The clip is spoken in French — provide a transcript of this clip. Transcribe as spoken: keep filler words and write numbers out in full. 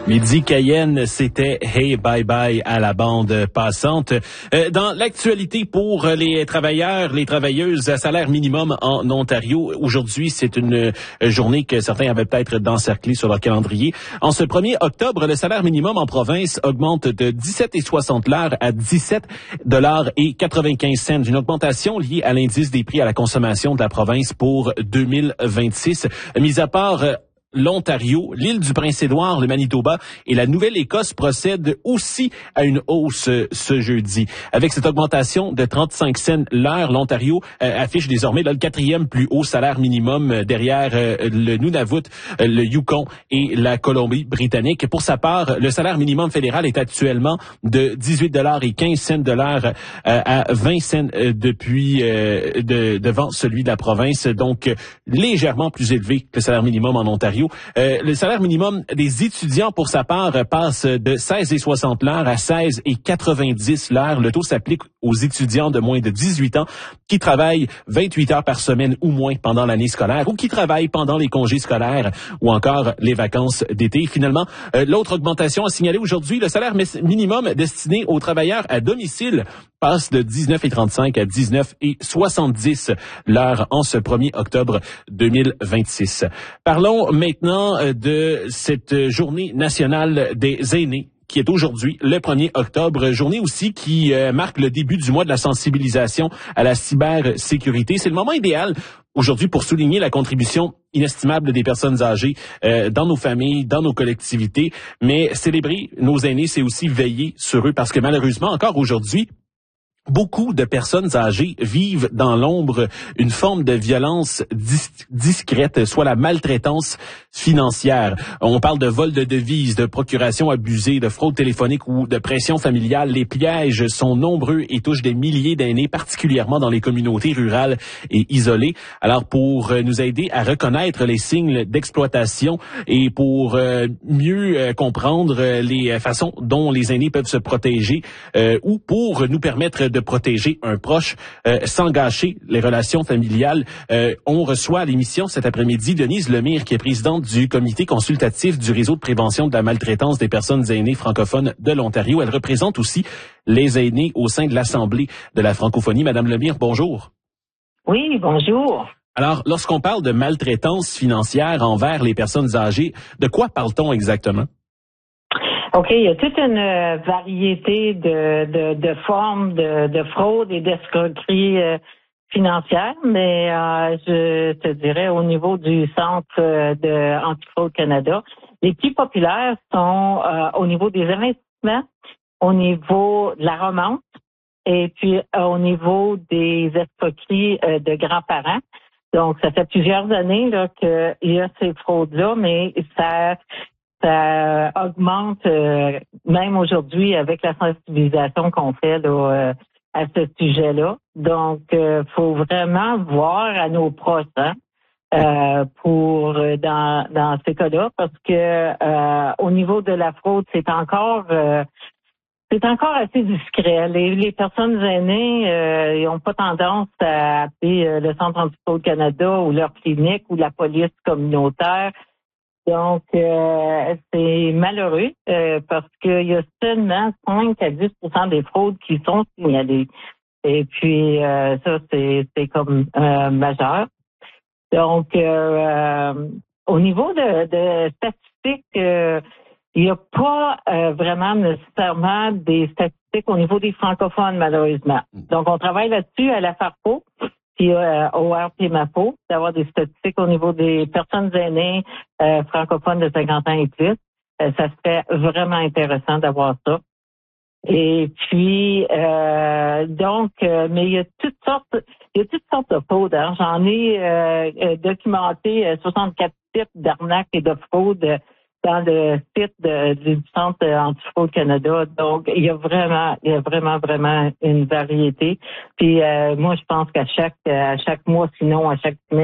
Midi Cayenne, c'était Hey Bye Bye à la bande passante. Euh, dans l'actualité pour les travailleurs, les travailleuses à salaire minimum en Ontario, aujourd'hui, c'est une journée que certains avaient peut-être d'encercler sur leur calendrier. En ce premier octobre, le salaire minimum en province augmente de dix-sept dollars soixante l'heure à dix-sept dollars quatre-vingt-quinze cents, une augmentation liée à l'indice des prix à la consommation de la province pour deux mille vingt-six. Mis à part l'Ontario, l'île du Prince-Édouard, le Manitoba et la Nouvelle-Écosse procèdent aussi à une hausse ce jeudi. Avec cette augmentation de trente-cinq cents l'heure, l'Ontario euh, affiche désormais là, le quatrième plus haut salaire minimum euh, derrière euh, le Nunavut, euh, le Yukon et la Colombie-Britannique. Pour sa part, le salaire minimum fédéral est actuellement de dix-huit dollars quinze cents de l'heure euh, à vingt cents euh, depuis euh, de, devant celui de la province, donc euh, légèrement plus élevé que le salaire minimum en Ontario. Euh, le salaire minimum des étudiants, pour sa part, passe de seize dollars soixante l'heure à seize dollars quatre-vingt-dix l'heure. Le taux s'applique aux étudiants de moins de dix-huit ans qui travaillent vingt-huit heures par semaine ou moins pendant l'année scolaire ou qui travaillent pendant les congés scolaires ou encore les vacances d'été. Finalement, euh, l'autre augmentation à signaler aujourd'hui, le salaire minimum destiné aux travailleurs à domicile passe de dix-neuf dollars trente-cinq à dix-neuf dollars soixante-dix l'heure en ce premier octobre deux mille vingt-six. Parlons maintenant de cette journée nationale des aînés qui est aujourd'hui le premier octobre, journée aussi qui euh, marque le début du mois de la sensibilisation à la cybersécurité. C'est le moment idéal aujourd'hui pour souligner la contribution inestimable des personnes âgées euh, dans nos familles, dans nos collectivités, mais célébrer nos aînés, c'est aussi veiller sur eux parce que malheureusement, encore aujourd'hui, beaucoup de personnes âgées vivent dans l'ombre une forme de violence dis- discrète, soit la maltraitance financière. On parle de vol de devises, de procuration abusée, de fraude téléphonique ou de pression familiale. Les pièges sont nombreux et touchent des milliers d'aînés, particulièrement dans les communautés rurales et isolées. Alors, pour nous aider à reconnaître les signes d'exploitation et pour euh, mieux euh, comprendre les façons dont les aînés peuvent se protéger euh, ou pour nous permettre de protéger un proche euh, sans gâcher les relations familiales. Euh, on reçoit à l'émission cet après-midi Denise Lemire, qui est présidente du comité consultatif du réseau de prévention de la maltraitance des personnes aînées francophones de l'Ontario. Elle représente aussi les aînés au sein de l'Assemblée de la francophonie. Madame Lemire, bonjour. Oui, bonjour. Alors, lorsqu'on parle de maltraitance financière envers les personnes âgées, de quoi parle-t-on exactement? OK, il y a toute une euh, variété de, de, de formes de, de fraude et d'escroquerie euh, financière, mais euh, je te dirais au niveau du Centre euh, de Antifraude Canada, les plus populaires sont euh, au niveau des investissements, au niveau de la romance et puis euh, au niveau des escroqueries euh, de grands-parents. Donc, ça fait plusieurs années là qu'il y a ces fraudes-là, mais ça... Ça augmente euh, même aujourd'hui avec la sensibilisation qu'on fait là, euh, à ce sujet-là. Donc, il euh, faut vraiment voir à nos proches hein, euh, pour dans dans ces cas-là, parce que euh, au niveau de la fraude, c'est encore euh, c'est encore assez discret. Les, les personnes aînées, euh, ils n'ont pas tendance à appeler euh, le Centre Antifraude Canada ou leur clinique ou la police communautaire. Donc, euh, c'est malheureux euh, parce qu'il y a seulement cinq à dix pour cent des fraudes qui sont signalées. Et puis, euh, ça, c'est, c'est comme euh, majeur. Donc, euh, au niveau de, de statistiques, euh, il n'y a pas euh, vraiment nécessairement des statistiques au niveau des francophones, malheureusement. Donc, on travaille là-dessus à la FARPO. Puis euh, au R P M A P O, d'avoir des statistiques au niveau des personnes aînées euh, francophones de cinquante ans et plus. Euh, ça serait vraiment intéressant d'avoir ça. Et puis, euh, donc, euh, mais il y a toutes sortes, il y a toutes sortes de fraudes. Hein. J'en ai euh, documenté euh, soixante-quatre types d'arnaques et de fraudes dans le site de, du Centre Antifraude Canada. Donc, il y a vraiment, il y a vraiment, vraiment une variété. Puis, euh, moi, je pense qu'à chaque, à chaque mois, sinon à chaque semaine,